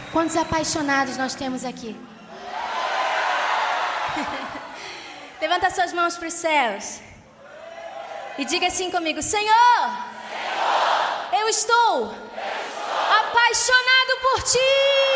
Quantos apaixonados nós temos aqui? Levanta suas mãos para os céus e diga assim comigo: Senhor, eu estou apaixonado por Ti.